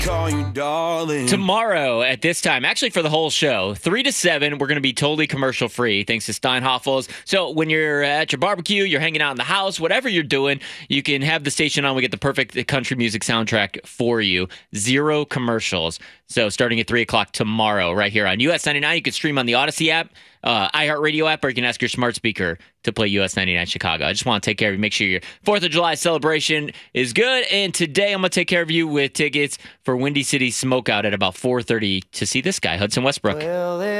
call you darling. Tomorrow at this time, actually for the whole show, 3 to 7, we're going to be totally commercial free thanks to Steinhoffels. So when you're at your barbecue, you're hanging out in the house, whatever you're doing, you can have the station on. We get the perfect country music soundtrack for you. 0 commercials. So starting at 3 o'clock tomorrow right here on US 99. You can stream on the Odyssey app, iHeartRadio app, or you can ask your smart speaker to play US 99 Chicago. I just want to take care of you. Make sure your 4th of July celebration is good. And today I'm going to take care of you with tickets for Windy City Smokeout at about 4:30 to see this guy, Hudson Westbrook. Well,